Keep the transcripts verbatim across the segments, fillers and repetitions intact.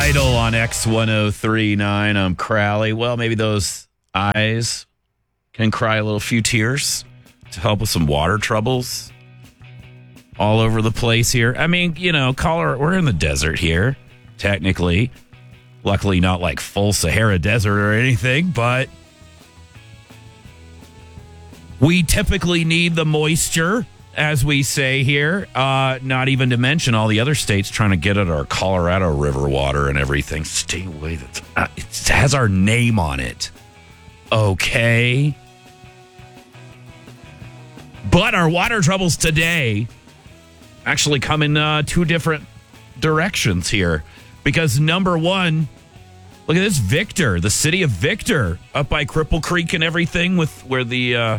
Idol on X ten thirty-nine. I'm Crowley. Well, maybe those eyes can cry a little few tears to help with some water troubles all over the place here. I mean, you know, Colorado, we're in the desert here, technically. Luckily, not like full Sahara Desert or anything, but we typically need the moisture, as we say here, uh, not even to mention all the other states trying to get at our Colorado River water and everything. Stay away. That's, uh, it has our name on it. Okay. But our water troubles today actually come in uh, two different directions here. Because number one, look at this, Victor, the city of Victor, up by Cripple Creek and everything, with where the... Uh,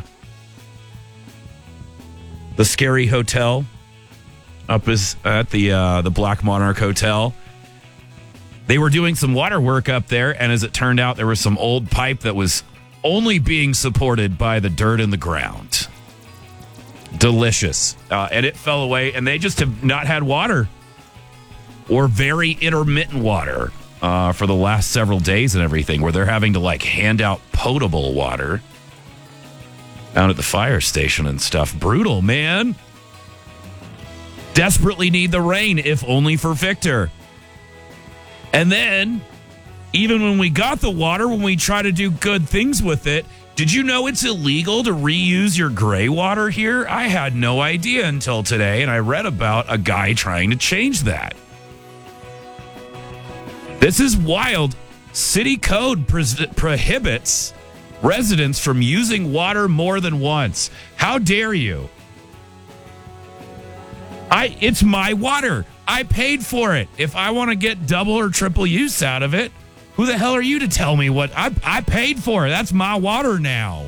The Scary Hotel up is at the uh, the Black Monarch Hotel. They were doing some water work up there, and as it turned out, there was some old pipe that was only being supported by the dirt in the ground. Delicious. Uh, and it fell away, and they just have not had water or very intermittent water uh, for the last several days and everything, where they're having to like hand out potable water out at the fire station and stuff. Brutal, man. Desperately need the rain, if only for Victor. And then, even when we got the water, when we try to do good things with it, did you know it's illegal to reuse your gray water here? I had no idea until today, and I read about a guy trying to change that. This is wild. City code pro- prohibits residents from using water more than once. How dare you? I it's my water. I paid for it. If I want to get double or triple use out of it, who the hell are you to tell me what I I paid for it? That's my water now.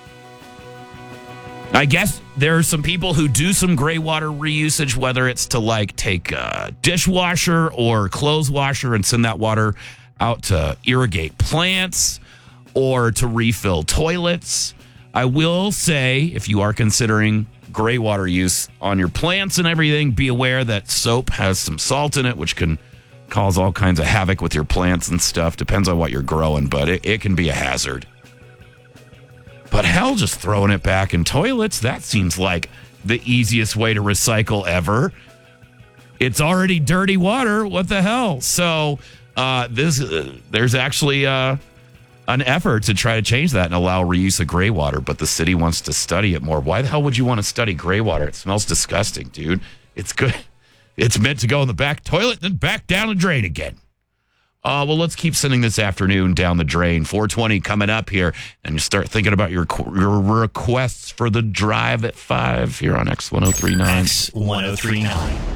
I guess there are some people who do some gray water reusage, whether it's to like take a dishwasher or clothes washer and send that water out to irrigate plants, or to refill toilets. I will say, if you are considering gray water use on your plants and everything, be aware that soap has some salt in it, which can cause all kinds of havoc with your plants and stuff. Depends on what you're growing, but it, it can be a hazard. But hell, just throwing it back in toilets, that seems like the easiest way to recycle ever. It's already dirty water. What the hell? So uh, this uh, there's actually... Uh, an effort to try to change that and allow reuse of gray water, but the city wants to study it more. Why the hell would you want to study gray water? It smells disgusting, dude. It's good. It's meant to go in the back toilet and then back down the drain again. Uh, well, let's keep sending this afternoon down the drain. four twenty coming up here, and you start thinking about your your requests for the drive at five here on X ten thirty-nine. X ten thirty-nine.